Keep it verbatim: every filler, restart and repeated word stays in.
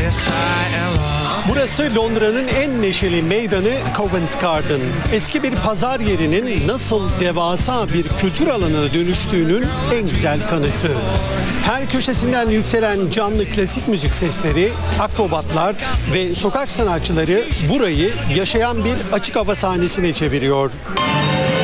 Burası Londra'nın en neşeli meydanı Covent Garden. Eski bir pazar yerinin nasıl devasa bir kültür alanına dönüştüğünün en güzel kanıtı. Her köşesinden yükselen canlı klasik müzik sesleri, akrobatlar ve sokak sanatçıları burayı yaşayan bir açık hava sahnesine çeviriyor.